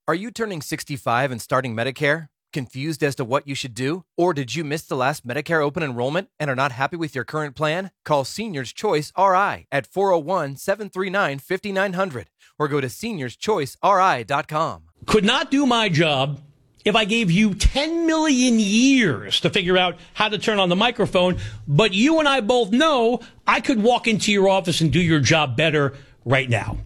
Are you turning 65 and starting Medicare? Confused as to what you should do? Or did you miss the last Medicare open enrollment and are not happy with your current plan? Call Seniors Choice RI at 401-739-5900 or go to seniorschoiceri.com. Could not do my job if I gave you 10 million years to figure out how to turn on the microphone, but you and I both know I could walk into your office and do your job better right now.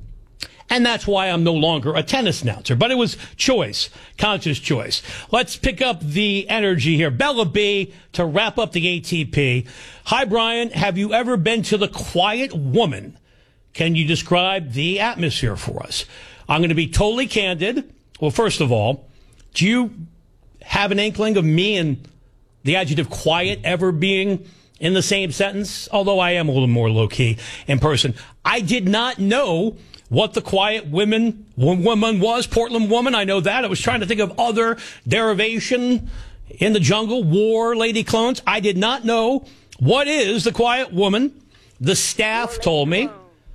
And that's why I'm no longer a tennis announcer. But it was choice, conscious choice. Let's pick up the energy here. Bella B to wrap up the ATP. Hi, Brian. Have you ever been to the Quiet Woman? Can you describe the atmosphere for us? I'm going to be totally candid. Well, first of all, do you have an inkling of me and the adjective quiet ever being in the same sentence? Although I am a little more low-key in person. I did not know what the Quiet woman was. Portland woman, I know that. I was trying to think of other derivation in the jungle. War, lady clones. I did not know what is the Quiet Woman. The staff told me.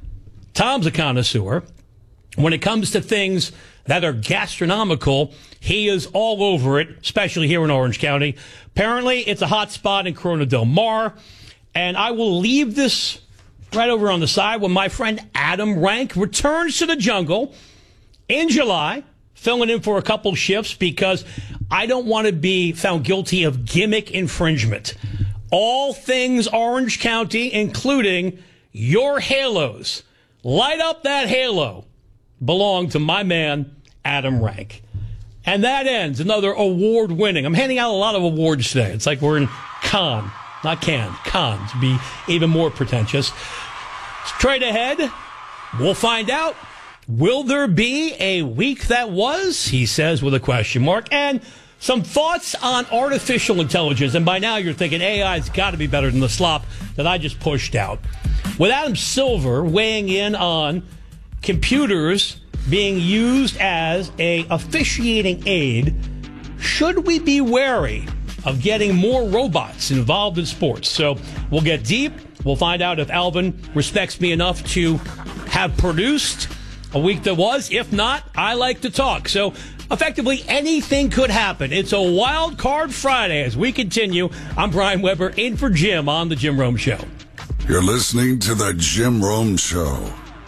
Tom's a connoisseur. When it comes to things that are gastronomical, he is all over it, especially here in Orange County. Apparently, it's a hot spot in Corona Del Mar. And I will leave this right over on the side when my friend Adam Rank returns to the jungle in July, filling in for a couple shifts because I don't want to be found guilty of gimmick infringement. All things Orange County, including your halos, light up that halo, belong to my man, Adam Rank. And that ends another award winning. I'm handing out a lot of awards today. It's like we're in Cannes. Not Cannes, Cannes, to be even more pretentious. Straight ahead, we'll find out. Will there be a week that was? He says with a question mark. And some thoughts on artificial intelligence. And by now you're thinking AI's got to be better than the slop that I just pushed out. With Adam Silver weighing in on computers being used as a officiating aid, should we be wary of getting more robots involved in sports? So we'll get deep. We'll find out if Alvin respects me enough to have produced a week that was. If not, I like to talk. So effectively, anything could happen. It's a wild card Friday as we continue. I'm Brian Weber, in for Jim on The Jim Rome Show. You're listening to The Jim Rome Show.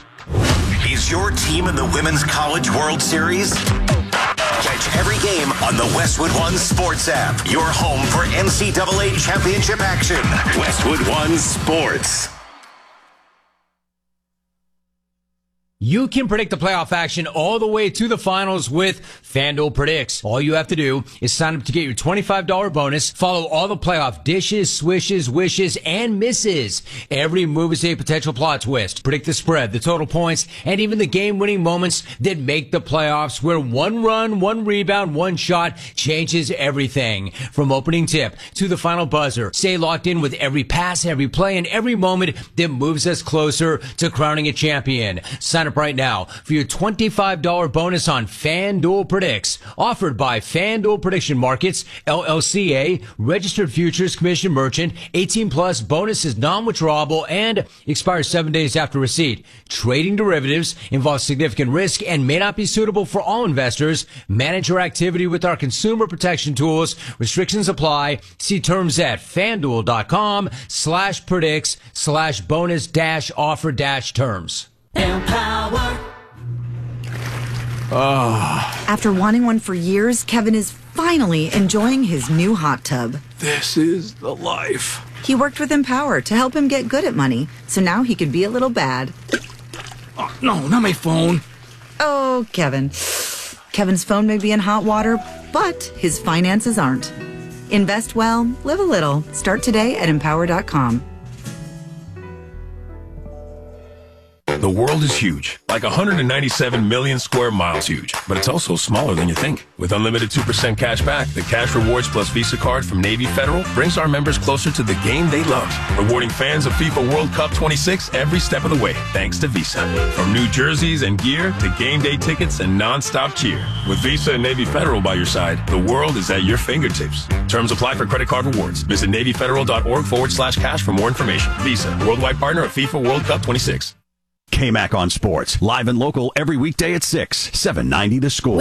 Is your team in the Women's College World Series? Catch every game on the Westwood One Sports app. Your home for NCAA championship action. Westwood One Sports. You can predict the playoff action all the way to the finals with FanDuel Predicts. All you have to do is sign up to get your $25 bonus. Follow all the playoff dishes, swishes, wishes, and misses. Every move is a potential plot twist. Predict the spread, the total points, and even the game-winning moments that make the playoffs, where one run, one rebound, one shot changes everything. From opening tip to the final buzzer, stay locked in with every pass, every play, and every moment that moves us closer to crowning a champion. Sign up right now for your $25 bonus on FanDuel Predicts, offered by FanDuel Prediction Markets, LLCA, registered futures commission merchant. 18 plus, bonus is non-withdrawable and expires 7 days after receipt. Trading derivatives involves significant risk and may not be suitable for all investors. Manage your activity with our consumer protection tools. Restrictions apply. See terms at FanDuel.com/predicts/bonus-offer-terms. Empower. After wanting one for years, Kevin is finally enjoying his new hot tub. This is the life. He worked with Empower to help him get good at money, so now he can be a little bad. Oh, no, not my phone. Oh, Kevin. Kevin's phone may be in hot water, but his finances aren't. Invest well, live a little. Start today at Empower.com. The world is huge, like 197 million square miles huge, but it's also smaller than you think. With unlimited 2% cash back, the Cash Rewards Plus Visa card from Navy Federal brings our members closer to the game they love, rewarding fans of FIFA World Cup 26 every step of the way, thanks to Visa. From new jerseys and gear to game day tickets and non-stop cheer. With Visa and Navy Federal by your side, the world is at your fingertips. Terms apply for credit card rewards. Visit NavyFederal.org/cash for more information. Visa, worldwide partner of FIFA World Cup 26. KMAC on Sports, live and local every weekday at 6, 790 The Score.